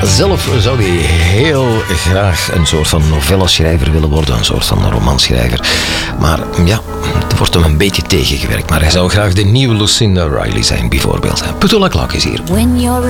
Zelf zou hij heel graag een soort van novellenschrijver willen worden, een soort van romanschrijver. Maar ja, het wordt hem een beetje tegengewerkt. Maar hij zou graag de nieuwe Lucinda Riley zijn, bijvoorbeeld. Petula Clark is hier.